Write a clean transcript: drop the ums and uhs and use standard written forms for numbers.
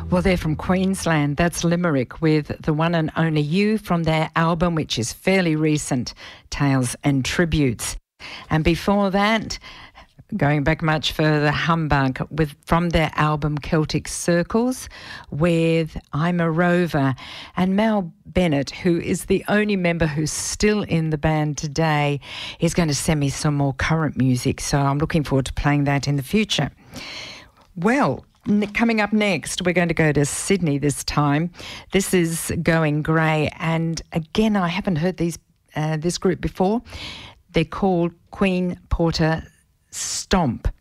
Well, they're from Queensland. That's Limerick with The One and Only You from their album, which is fairly recent, Tales and Tributes. And before that, going back much further, Humbug from their album Celtic Circles with I'm a Rover. And Mal Bennett, who is the only member who's still in the band today, is going to send me some more current music. So I'm looking forward to playing that in the future. Well, coming up next, we're going to go to Sydney this time. This is Going Grey, and again, I haven't heard this group before. They're called Queen Porter Stomp.